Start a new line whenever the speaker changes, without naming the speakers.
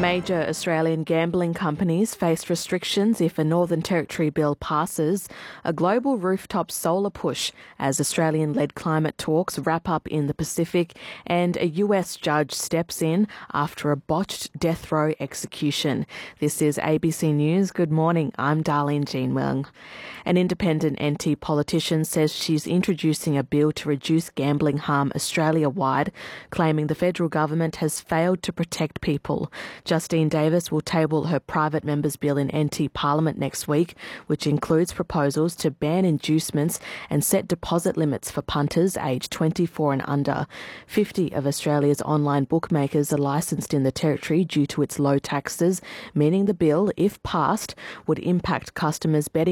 Major Australian gambling companies face restrictions if a Northern Territory bill passes, a global rooftop solar push as Australian-led climate talks wrap up in the Pacific, and a US judge steps in after a botched death row execution. This is ABC News. Good morning. I'm Darlene Jean Wang. An independent NT politician says she's introducing a bill to reduce gambling harm Australia-wide, claiming the federal government has failed to protect people. Justine Davis will table her private member's bill in NT Parliament next week, which includes proposals to ban inducements and set deposit limits for punters aged 24 and under. 50 of Australia's online bookmakers are licensed in the Territory due to its low taxes, meaning the bill, if passed, would impact customers betting